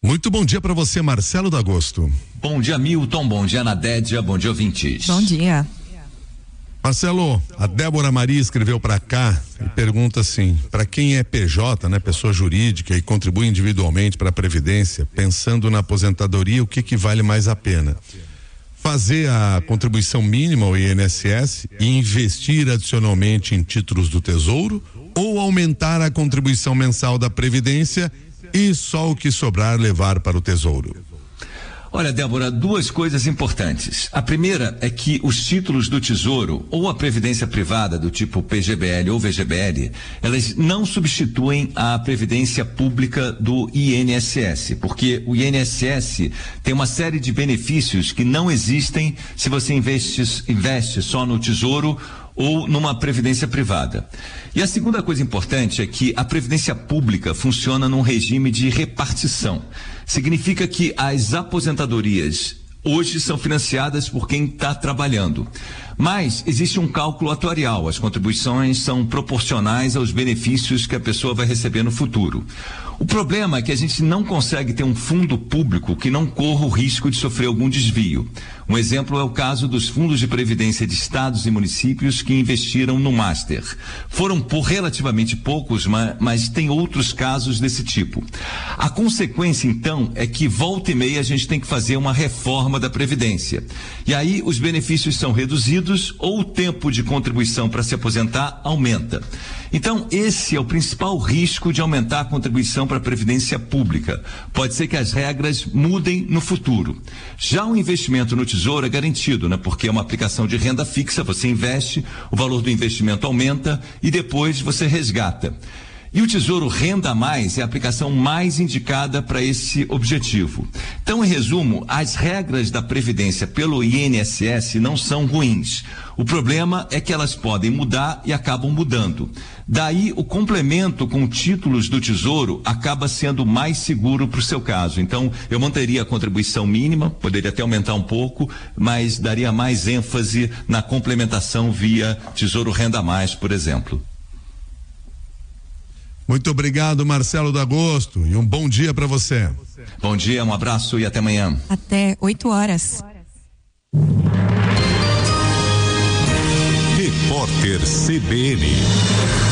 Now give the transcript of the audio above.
Muito bom dia para você, Marcelo D'Agosto. Bom dia, Milton. Bom dia, Nadédia. Bom dia, ouvintes. Bom dia. Marcelo, a Débora Maria escreveu para cá e pergunta assim: para quem é PJ, né, pessoa jurídica, e contribui individualmente para a Previdência, pensando na aposentadoria, o que vale mais a pena? Fazer a contribuição mínima ao INSS e investir adicionalmente em títulos do Tesouro, ou aumentar a contribuição mensal da Previdência e só o que sobrar levar para o Tesouro? Olha, Débora, duas coisas importantes. A primeira é que os títulos do Tesouro ou a previdência privada do tipo PGBL ou VGBL, elas não substituem a previdência pública do INSS, porque o INSS tem uma série de benefícios que não existem se você investe só no Tesouro ou numa previdência privada. E a segunda coisa importante é que a previdência pública funciona num regime de repartição. Significa que as aposentadorias hoje são financiadas por quem está trabalhando. Mas existe um cálculo atuarial, as contribuições são proporcionais aos benefícios que a pessoa vai receber no futuro. O problema é que a gente não consegue ter um fundo público que não corra o risco de sofrer algum desvio. Um exemplo é o caso dos fundos de previdência de estados e municípios que investiram no Master. Foram por relativamente poucos, mas tem outros casos desse tipo. A consequência, então, é que volta e meia a gente tem que fazer uma reforma da Previdência. E aí os benefícios são reduzidos ou o tempo de contribuição para se aposentar aumenta. Então, esse é o principal risco de aumentar a contribuição para a Previdência Pública. Pode ser que as regras mudem no futuro. Já o investimento no Tesouro é garantido, né? Porque é uma aplicação de renda fixa, você investe, o valor do investimento aumenta e depois você resgata. E o Tesouro Renda Mais é a aplicação mais indicada para esse objetivo. Então, em resumo, as regras da Previdência pelo INSS não são ruins. O problema é que elas podem mudar e acabam mudando. Daí, o complemento com títulos do Tesouro acaba sendo mais seguro para o seu caso. Então, eu manteria a contribuição mínima, poderia até aumentar um pouco, mas daria mais ênfase na complementação via Tesouro Renda Mais, por exemplo. Muito obrigado, Marcelo D'Agosto, e um bom dia para você. Bom dia, um abraço e até amanhã. Até 8 horas. Repórter CBN.